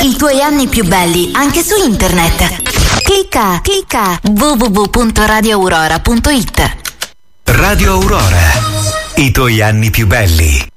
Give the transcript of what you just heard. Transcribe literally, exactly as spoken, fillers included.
I tuoi anni più belli anche su internet. Clicca, clicca w w w punto radio aurora punto it. Radio Aurora. I tuoi anni più belli.